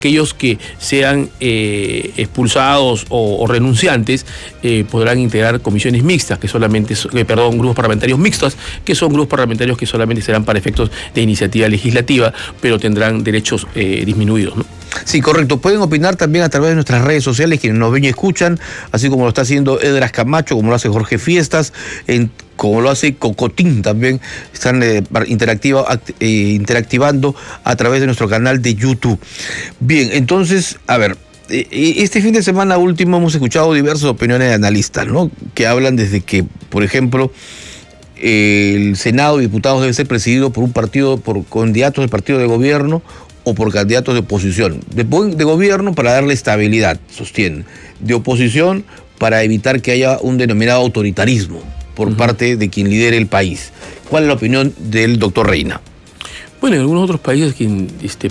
Aquellos que sean expulsados o renunciantes podrán integrar comisiones mixtas, que solamente, grupos parlamentarios mixtos, que son grupos parlamentarios que solamente serán para efectos de iniciativa legislativa, pero tendrán derechos disminuidos, ¿no? Sí, correcto. Pueden opinar también a través de nuestras redes sociales, quienes nos ven y escuchan, así como lo está haciendo Edras Camacho, como lo hace Jorge Fiestas, como lo hace Cocotín también, están interactivando a través de nuestro canal de YouTube. Bien, entonces, a ver, este fin de semana último hemos escuchado diversas opiniones de analistas, ¿no? Que hablan desde que, por ejemplo, el Senado de Diputados debe ser presidido por por candidatos del partido de gobierno o por candidatos de oposición. De gobierno para darle estabilidad, sostienen. De oposición para evitar que haya un denominado autoritarismo por parte de quien lidere el país. ¿Cuál es la opinión del doctor Reina? Bueno, en algunos otros países